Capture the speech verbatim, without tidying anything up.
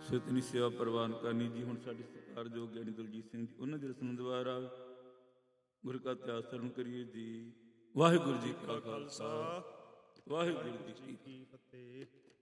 ਸੋ ਇਤਨੀ ਸੇਵਾ ਪ੍ਰਵਾਨ ਕਰਨੀ ਜੀ। ਹੁਣ ਸਾਡੇ ਸਤਿਕਾਰਯੋਗ ਗਿਆਨੀ ਦਲਜੀਤ ਸਿੰਘ ਜੀ, ਉਹਨਾਂ ਦੇ ਰਸਮ ਦੁਆਰਾ ਗੁਰੂ ਕਾ ਇਤਿਹਾਸ ਸਰਵਣ ਕਰੀਏ ਜੀ। ਵਾਹਿਗੁਰੂ ਜੀ ਕਾ ਖਾਲਸਾ, ਵਾਹਿਗੁਰੂ ਜੀ ਕੀ ਫਤਿਹ।